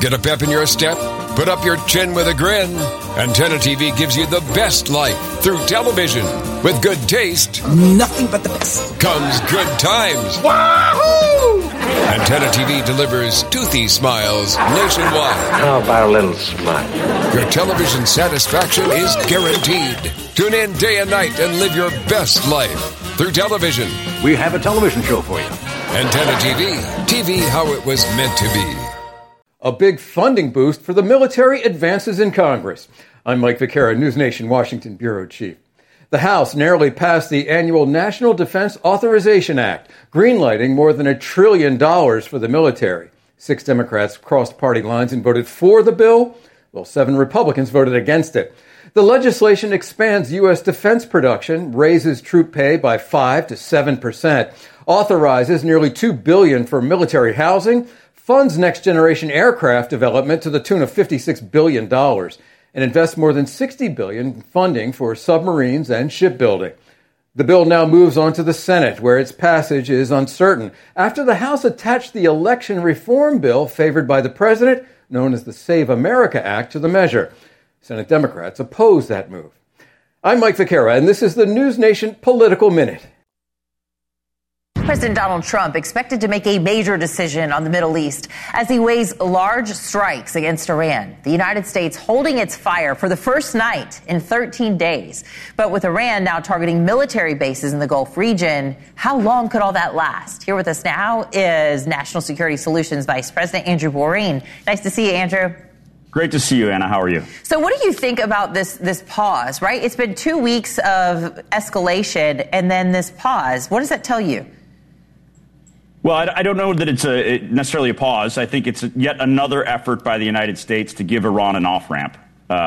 Get a pep in your step? Put up your chin with a grin. Antenna TV gives you the best life through television. With good taste, nothing but the best, comes good times. Wahoo! Antenna TV delivers toothy smiles nationwide. How about a little smile? Your television satisfaction is guaranteed. Tune in day and night and live your best life through television. We have a television show for you. Antenna TV. TV how it was meant to be. A big funding boost for the military advances in Congress. I'm Mike Vaquera, News Nation Washington Bureau Chief. The House narrowly passed the annual National Defense Authorization Act, greenlighting more than $1 trillion for the military. 6 Democrats crossed party lines and voted for the bill, while 7 Republicans voted against it. The legislation expands U.S. defense production, raises troop pay by 5 to 7%, authorizes nearly $2 billion for military housing, funds next-generation aircraft development to the tune of $56 billion, and invests more than $60 billion in funding for submarines and shipbuilding. The bill now moves on to the Senate, where its passage is uncertain, after the House attached the election reform bill favored by the president, known as the Save America Act, to the measure. Senate Democrats oppose that move. I'm Mike Vaquera, and this is the News Nation Political Minute. President Donald Trump expected to make a major decision on the Middle East as he weighs large strikes against Iran. The United States holding its fire for the first night in 13 days. But with Iran now targeting military bases in the Gulf region, how long could all that last? Here with us now is National Security Solutions Vice President Andrew Boreen. Nice to see you, Andrew. Great to see you, Anna. How are you? So what do you think about this pause, right? It's been 2 weeks of escalation and then this pause. What does that tell you? Well, I don't know that it's necessarily a pause. I think it's yet another effort by the United States to give Iran an off-ramp.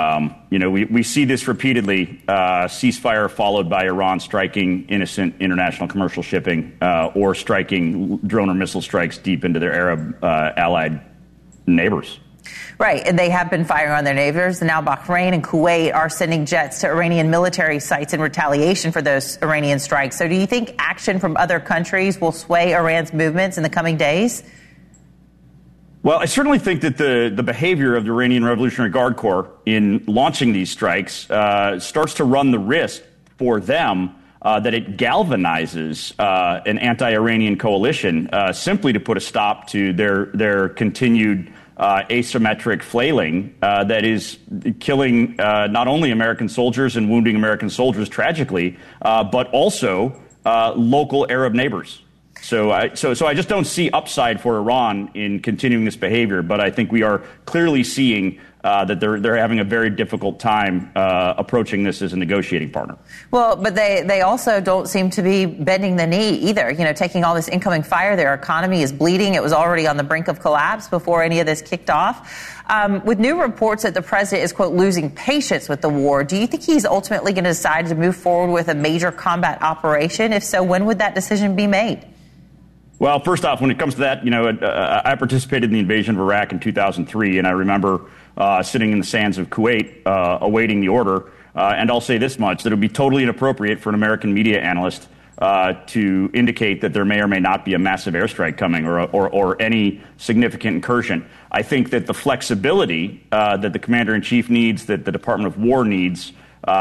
We see this repeatedly, ceasefire followed by Iran striking innocent international commercial shipping or striking drone or missile strikes deep into their Arab allied neighbors. Right, and they have been firing on their neighbors. Now Bahrain and Kuwait are sending jets to Iranian military sites in retaliation for those Iranian strikes. So do you think action from other countries will sway Iran's movements in the coming days? Well, I certainly think that the behavior of the Iranian Revolutionary Guard Corps in launching these strikes starts to run the risk for them that it galvanizes an anti-Iranian coalition simply to put a stop to their continued asymmetric flailing that is killing not only American soldiers and wounding American soldiers tragically, but also local Arab neighbors. So I just don't see upside for Iran in continuing this behavior, but I think we are clearly seeing that they're having a very difficult time approaching this as a negotiating partner. Well, but they also don't seem to be bending the knee either. You know, taking all this incoming fire, their economy is bleeding. It was already on the brink of collapse before any of this kicked off. With new reports that the president is, quote, losing patience with the war, do you think he's ultimately going to decide to move forward with a major combat operation? If so, when would that decision be made? Well, first off, when it comes to that, I participated in the invasion of Iraq in 2003, and I remember sitting in the sands of Kuwait awaiting the order. And I'll say this much, that it would be totally inappropriate for an American media analyst to indicate that there may or may not be a massive airstrike coming or any significant incursion. I think that the flexibility that the commander-in-chief needs, that the Department of War needs,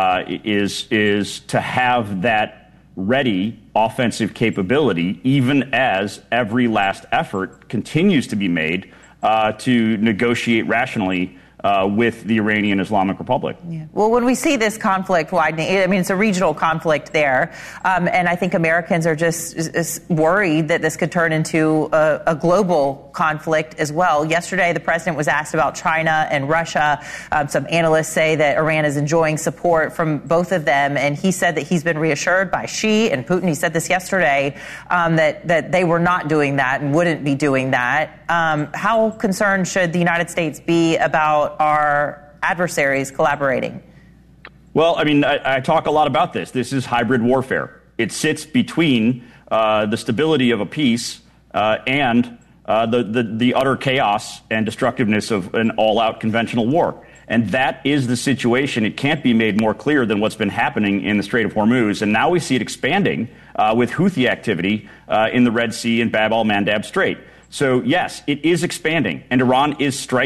is to have that ready offensive capability, even as every last effort continues to be made to negotiate rationally with the Iranian Islamic Republic. Yeah. Well, when we see this conflict widening, I mean, it's a regional conflict there, and I think Americans are just worried that this could turn into a global conflict as well. Yesterday, the president was asked about China and Russia. Some analysts say that Iran is enjoying support from both of them, and he said that he's been reassured by Xi and Putin. He said this yesterday, that they were not doing that and wouldn't be doing that. How concerned should the United States be about our adversaries collaborating? Well, I mean, I talk a lot about this. This is hybrid warfare. It sits between the stability of a peace and the utter chaos and destructiveness of an all-out conventional war. And that is the situation. It can't be made more clear than what's been happening in the Strait of Hormuz. And now we see it expanding with Houthi activity in the Red Sea and Bab al-Mandab Strait. So, yes, it is expanding, and Iran is striking.